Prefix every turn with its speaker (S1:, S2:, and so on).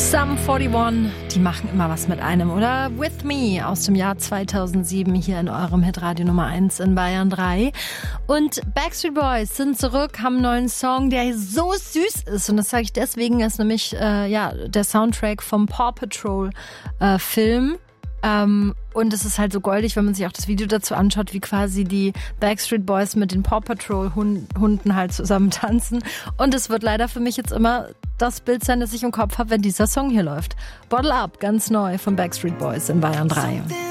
S1: Sum 41, die machen immer was mit einem, oder? With Me aus dem Jahr 2007 hier in eurem Hitradio Nummer 1 in Bayern 3. Und Backstreet Boys sind zurück, haben einen neuen Song, der so süß ist. Und das sage ich deswegen, ist nämlich der Soundtrack vom Paw Patrol Film. Und es ist halt so goldig, wenn man sich auch das Video dazu anschaut, wie quasi die Backstreet Boys mit den Paw Patrol Hunden halt zusammen tanzen. Und es wird leider für mich jetzt immer das Bild sein, das ich im Kopf habe, wenn dieser Song hier läuft. Bottle Up, ganz neu von Backstreet Boys in Bayern 3.